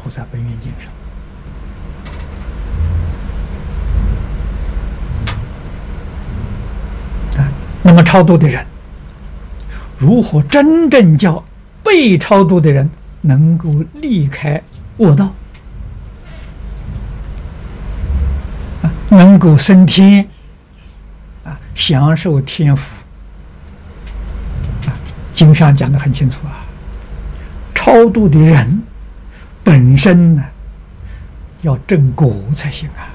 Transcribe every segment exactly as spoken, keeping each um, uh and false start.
菩萨本愿经上。啊，那么超度的人，如何真正叫被超度的人能够离开恶道，啊，能够升天，啊，享受天福？啊，经上讲得很清楚啊。超度的人本身呢，要正果才行啊！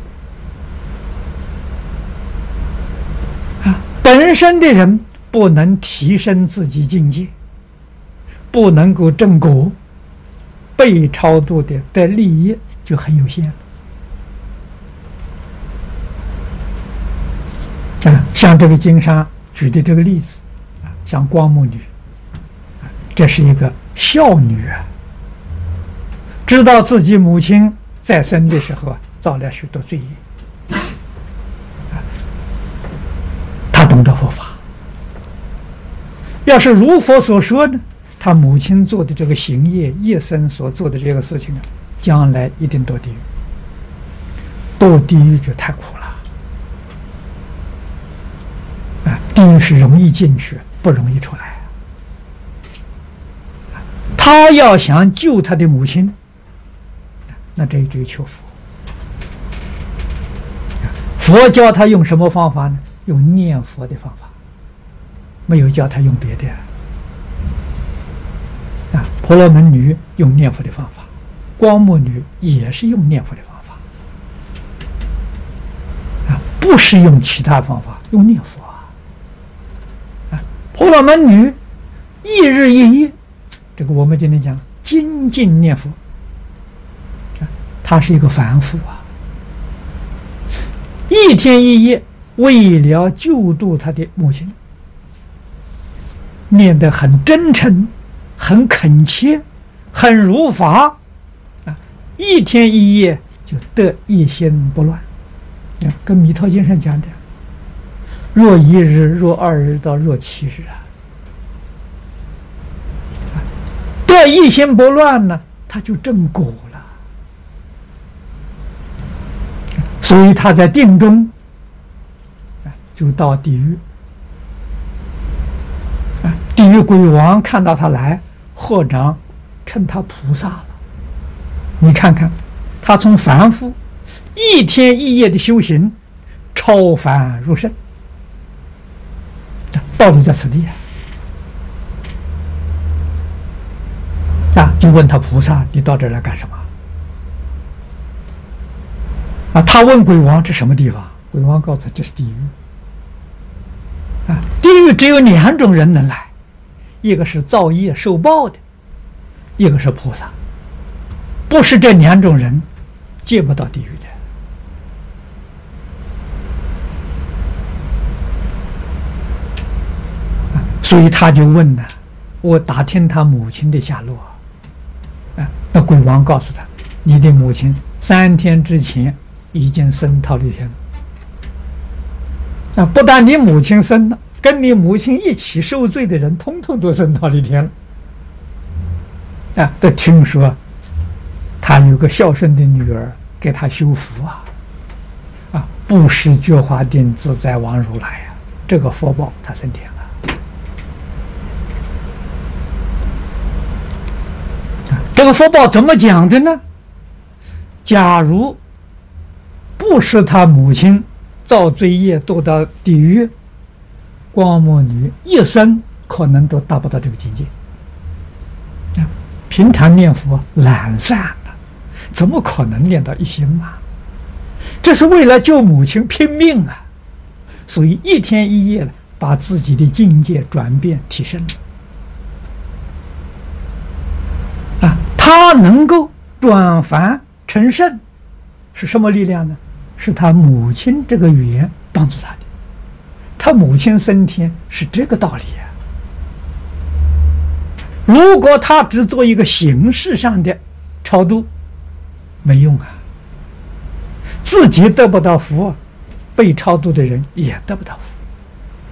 啊，本身的人不能提升自己境界，不能够正果，被超度的的利益就很有限了。啊，像这个经上举的这个例子，啊，像光目女，啊，这是一个孝女啊，知道自己母亲在生的时候啊造了许多罪业，啊，她懂得佛法。要是如佛所说呢，他母亲做的这个行业，一生所做的这个事情啊，将来一定堕地狱，堕地狱就太苦了。啊，地狱是容易进去，不容易出来。他要想救他的母亲，那这就求佛。佛教他用什么方法呢？用念佛的方法，没有教他用别的。啊，婆罗门女用念佛的方法，光目女也是用念佛的方法。啊，不是用其他方法，用念佛啊。啊，婆罗门女一日一夜。这个我们今天讲精进念佛，他是一个凡夫啊，一天一夜为了救度他的母亲，念得很真诚，很恳切，很如法啊，一天一夜就得一心不乱。跟弥陀经上讲的，若一日，若二日，到若七日啊。这一心不乱呢，他就正果了。所以他在定中就到地狱，地狱鬼王看到他来，合掌称他菩萨了。你看看，他从凡夫一天一夜的修行，超凡入圣，道理在此地啊。啊，就问他菩萨：“你到这儿来干什么？”啊，他问鬼王：“这什么地方？”鬼王告诉他：“这是地狱。”啊，地狱只有两种人能来，一个是造业受报的，一个是菩萨。不是这两种人，见不到地狱的。啊，所以他就问呢，我打听他母亲的下落。啊，那鬼王告诉他，你的母亲三天之前已经升忉利天了。啊，不但你母亲升了，跟你母亲一起受罪的人，通通都升忉利天了。啊，都听说他有个孝顺的女儿，给他修福啊，啊，布施觉华定自在王如来啊，这个福报他升天了。这个福报怎么讲的呢？假如不是他母亲造罪业堕到地狱，光目女一生可能都达不到这个境界。平常念佛懒散了，怎么可能念到一心嘛？这是为了救母亲拼命啊！所以一天一夜的把自己的境界转变提升了。他能够转凡成圣，是什么力量呢？是他母亲这个缘帮助他的。他母亲升天是这个道理啊。如果他只做一个形式上的超度，没用啊。自己得不到福，被超度的人也得不到福。